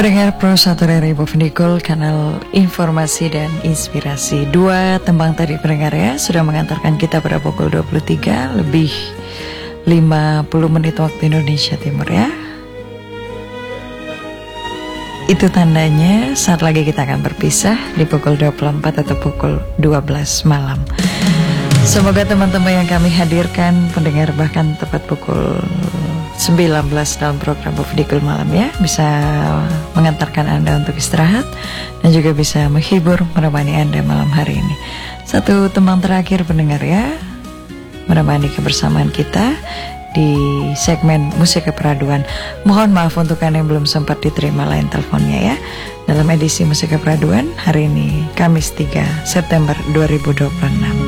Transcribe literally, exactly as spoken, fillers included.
Pendengar Pro satu dari Bovendikul, kanal informasi dan inspirasi. Dua tembang tadi pendengar ya sudah mengantarkan kita pada pukul dua puluh tiga lebih lima puluh menit waktu Indonesia Timur ya. Itu tandanya saat lagi kita akan berpisah di pukul dua puluh empat atau pukul dua belas malam. Semoga teman-teman yang kami hadirkan, pendengar bahkan tepat pukul sembilan belas dalam program Bovendikul malam ya, bisa mengantarkan Anda untuk istirahat dan juga bisa menghibur, menemani Anda malam hari ini. Satu tembang terakhir pendengar ya, menemani kebersamaan kita di segmen musik keperaduan. Mohon maaf untuk Anda yang belum sempat diterima lain teleponnya ya. Dalam edisi musik keperaduan hari ini Kamis tiga September dua ribu dua puluh enam.